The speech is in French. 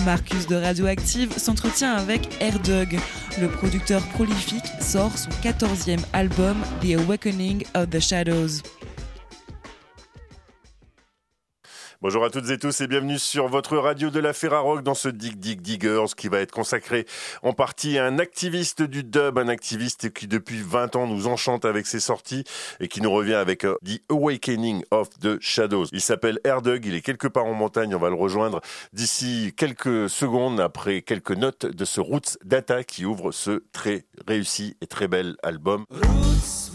Marcus de Radioactive s'entretient avec Air-Dog. Le producteur prolifique sort son 14e album The Awakening of the Shadows. Bonjour à toutes et tous et bienvenue sur votre radio de la Ferrarock dans ce Dig Dig Diggers qui va être consacré en partie à un activiste du dub, un activiste qui depuis 20 ans nous enchante avec ses sorties et qui nous revient avec The Awakening of the Shadows. Il s'appelle Air-Dog, il est quelque part en montagne, on va le rejoindre d'ici quelques secondes après quelques notes de ce Roots Data qui ouvre ce très réussi et très bel album. Roots.